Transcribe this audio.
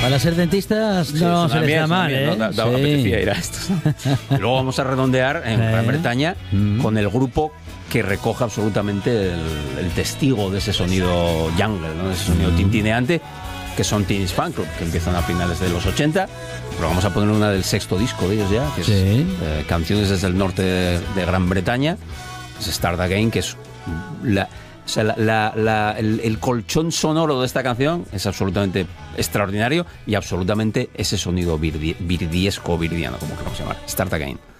Para ser dentistas no se les da mal, ¿eh? ¿no? Apetecía ir a estos. Y luego vamos a redondear en Gran Bretaña con el grupo que recoge absolutamente el testigo de ese sonido jungle, ¿no? De ese sonido tintineante, que son Teenage Fan Club, que empiezan a finales de los 80. Pero vamos a poner una del sexto disco de ellos ya, que es Canciones desde el norte de Gran Bretaña. Es Start Again, que es el colchón sonoro de esta canción es absolutamente extraordinario y absolutamente ese sonido birdiesco, birdiano, como queramos llamar. Start Again.